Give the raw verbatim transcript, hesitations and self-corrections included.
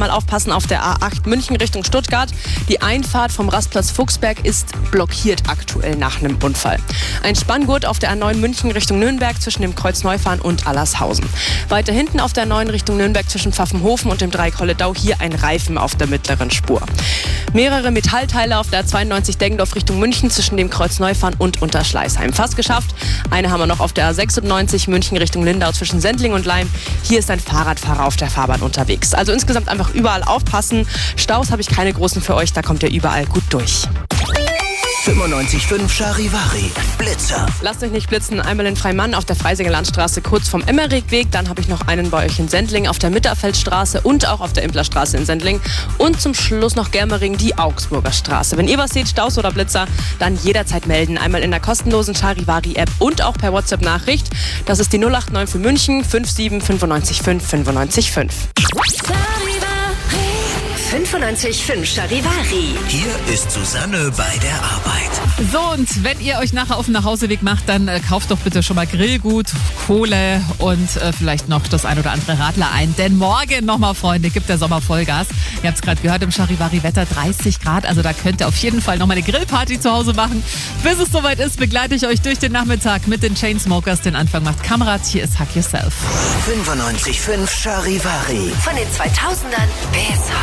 einmal aufpassen auf der A acht München Richtung Stuttgart. Die Einfahrt vom Rastplatz Fuchsberg ist blockiert aktuell nach einem Unfall. Ein Spanngurt auf der A neun München Richtung Nürnberg zwischen dem Kreuz Neufahren und Allershausen. Weiter hinten auf der A neun Richtung Nürnberg zwischen Pfaffenhofen und dem Dreieck Holledau hier ein Reifen auf der mittleren Spur. Mehrere Metallteile auf der A zweiundneunzig Deggendorf Richtung München zwischen dem Kreuz Neufahren und Unterschleißheim. Fast geschafft. Eine haben wir noch auf der A sechsundneunzig München Richtung Lindau zwischen Sendling und Leim. Hier ist ein Fahrradfahrer auf der Fahrbahn unterwegs. Also insgesamt einfach überall aufpassen. Staus habe ich keine großen für euch, da kommt ihr überall gut durch. fünfundneunzig Komma fünf Charivari, Blitzer. Lasst euch nicht blitzen, einmal in Freimann auf der Freisinger Landstraße kurz vom Emmerichweg. Dann habe ich noch einen bei euch in Sendling auf der Mitterfeldstraße und auch auf der Implerstraße in Sendling. Und zum Schluss noch Germering, die Augsburger Straße. Wenn ihr was seht, Staus oder Blitzer, dann jederzeit melden. Einmal in der kostenlosen Charivari-App und auch per WhatsApp-Nachricht. Das ist die null acht neun für München fünf sieben fünf neun fünf fünf fünf. fünfundneunzig Komma fünf Charivari. Hier ist Susanne bei der Arbeit. So, und wenn ihr euch nachher auf den Nachhauseweg macht, dann äh, kauft doch bitte schon mal Grillgut, Kohle und äh, vielleicht noch das ein oder andere Radler ein. Denn morgen nochmal, Freunde, gibt der Sommer Vollgas. Ihr habt es gerade gehört, im Charivari-Wetter dreißig Grad. Also da könnt ihr auf jeden Fall nochmal eine Grillparty zu Hause machen. Bis es soweit ist, begleite ich euch durch den Nachmittag mit den Chainsmokers. Den Anfang macht Kamerad. Hier ist Hack Yourself. fünfundneunzig Komma fünf Charivari. Von den zweitausendern bis heute.